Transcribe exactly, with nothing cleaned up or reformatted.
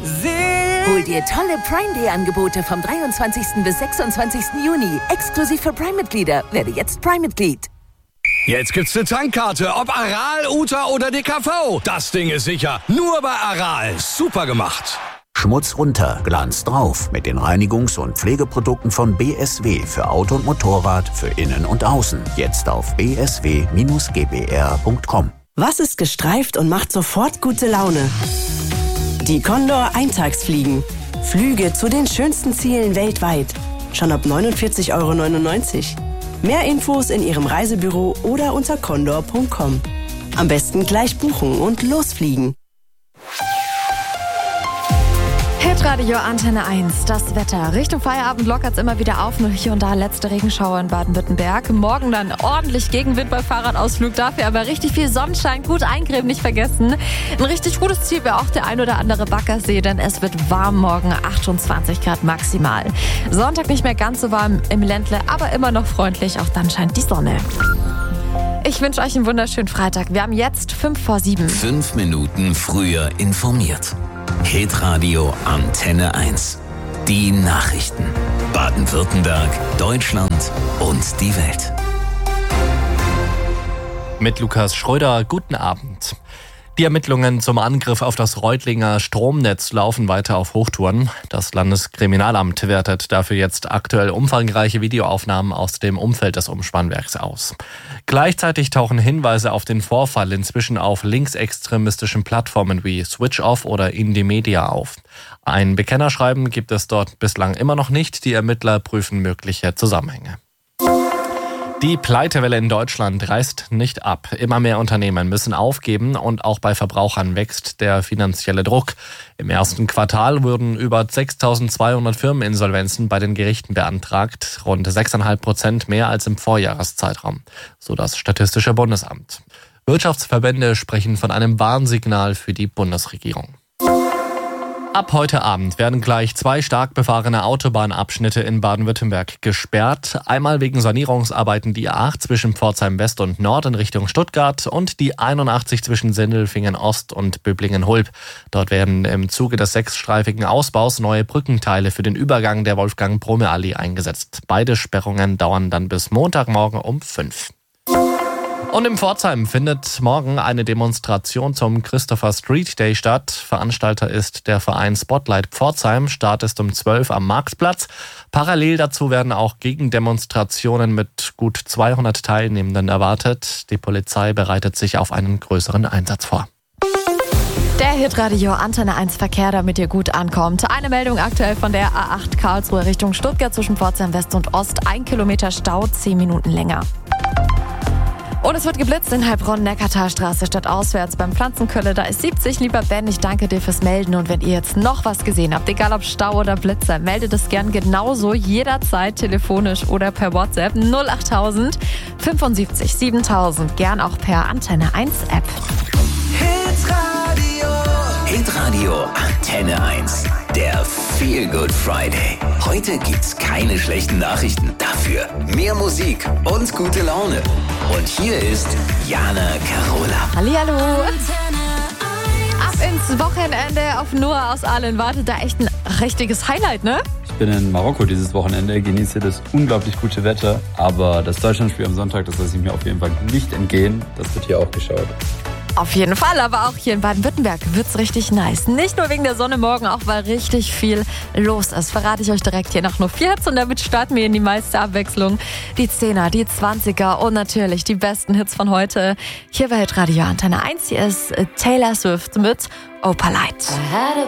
Hol dir tolle Prime Day Angebote vom dreiundzwanzigsten bis sechsundzwanzigsten Juni. Exklusiv für Prime-Mitglieder. Werde jetzt Prime-Mitglied. Jetzt gibt's eine Tankkarte, ob Aral, Uta oder D K V. Das Ding ist sicher. Nur bei Aral. Super gemacht. Schmutz runter, Glanz drauf mit den Reinigungs- und Pflegeprodukten von B S W für Auto und Motorrad, für Innen und Außen. Jetzt auf b s w Bindestrich g b r punkt com. Was ist gestreift und macht sofort gute Laune? Die Condor Eintagsfliegen. Flüge zu den schönsten Zielen weltweit. Schon ab neunundvierzig Euro neunundneunzig. Mehr Infos in Ihrem Reisebüro oder unter condor punkt com. Am besten gleich buchen und losfliegen. Hitradio Antenne eins, das Wetter. Richtung Feierabend lockert es immer wieder auf, nur hier und da letzte Regenschauer in Baden-Württemberg. Morgen dann ordentlich Gegenwind bei Fahrradausflug, dafür aber richtig viel Sonnenschein, gut eincremen, nicht vergessen. Ein richtig gutes Ziel wäre auch der ein oder andere Baggersee, denn es wird warm morgen, achtundzwanzig Grad maximal. Sonntag nicht mehr ganz so warm im Ländle, aber immer noch freundlich, auch dann scheint die Sonne. Ich wünsche euch einen wunderschönen Freitag. Wir haben jetzt fünf vor sieben. Fünf Minuten früher informiert. Hitradio Antenne eins. Die Nachrichten. Baden-Württemberg, Deutschland und die Welt. Mit Lukas Schröder, guten Abend. Die Ermittlungen zum Angriff auf das Reutlinger Stromnetz laufen weiter auf Hochtouren. Das Landeskriminalamt wertet dafür jetzt aktuell umfangreiche Videoaufnahmen aus dem Umfeld des Umspannwerks aus. Gleichzeitig tauchen Hinweise auf den Vorfall inzwischen auf linksextremistischen Plattformen wie Switch Off oder Indie Media auf. Ein Bekennerschreiben gibt es dort bislang immer noch nicht. Die Ermittler prüfen mögliche Zusammenhänge. Die Pleitewelle in Deutschland reißt nicht ab. Immer mehr Unternehmen müssen aufgeben und auch bei Verbrauchern wächst der finanzielle Druck. Im ersten Quartal wurden über sechstausendzweihundert Firmeninsolvenzen bei den Gerichten beantragt, rund sechs Komma fünf Prozent mehr als im Vorjahreszeitraum, so das Statistische Bundesamt. Wirtschaftsverbände sprechen von einem Warnsignal für die Bundesregierung. Ab heute Abend werden gleich zwei stark befahrene Autobahnabschnitte in Baden-Württemberg gesperrt. Einmal wegen Sanierungsarbeiten die A acht zwischen Pforzheim West und Nord in Richtung Stuttgart und die einundachtzig zwischen Sindelfingen Ost und Böblingen-Hulb. Dort werden im Zuge des sechsstreifigen Ausbaus neue Brückenteile für den Übergang der Wolfgang-Brome-Allee eingesetzt. Beide Sperrungen dauern dann bis Montagmorgen um fünf. Und in Pforzheim findet morgen eine Demonstration zum Christopher Street Day statt. Veranstalter ist der Verein Spotlight Pforzheim. Start ist um zwölf am Marktplatz. Parallel dazu werden auch Gegendemonstrationen mit gut zweihundert Teilnehmenden erwartet. Die Polizei bereitet sich auf einen größeren Einsatz vor. Der Hitradio Antenne eins Verkehr, damit ihr gut ankommt. Eine Meldung aktuell von der A acht Karlsruhe Richtung Stuttgart zwischen Pforzheim West und Ost. Ein Kilometer Stau, zehn Minuten länger. Und es wird geblitzt in Heilbronn, Neckartalstraße statt auswärts beim Pflanzenkölle. Da ist siebzig. Lieber Ben, ich danke dir fürs Melden. Und wenn ihr jetzt noch was gesehen habt, egal ob Stau oder Blitzer, meldet es gern genauso jederzeit telefonisch oder per WhatsApp null achttausend fünfundsiebzig siebentausend. Gern auch per Antenne eins App. Hitradio. Hitradio Antenne eins. Der Feel Good Friday. Heute gibt's keine schlechten Nachrichten. Dafür mehr Musik und gute Laune. Und hier ist Jana Carola. Hallihallo. Ab ins Wochenende auf Noah aus Aalen wartet da echt ein richtiges Highlight, ne? Ich bin in Marokko dieses Wochenende, genieße das unglaublich gute Wetter. Aber das Deutschlandspiel am Sonntag, das lasse ich mir auf jeden Fall nicht entgehen. Das wird hier auch geschaut. Auf jeden Fall, aber auch hier in Baden-Württemberg wird's richtig nice. Nicht nur wegen der Sonne morgen, auch weil richtig viel los ist. Verrate ich euch direkt hier nach nur vier Hits und damit starten wir in die meiste Abwechslung. Die Zehner, die Zwanziger und natürlich die besten Hits von heute. Hier bei Hitradio Antenne eins, hier ist Taylor Swift mit Opalite.